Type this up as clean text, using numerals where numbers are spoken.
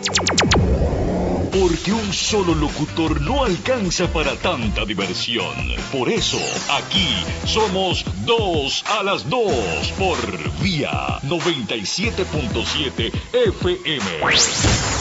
Porque un solo locutor no alcanza para tanta diversión. Por eso, aquí somos 2 a las 2 por Vía 97.7 FM.